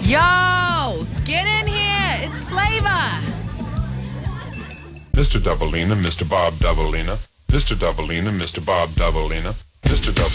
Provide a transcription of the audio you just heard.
Yo, get in here. It's Flavor. Mr. Doubleina, Mr. Bob Doubleina, Mr. Doubleina, Mr. Bob Doubleina, Mr. Double.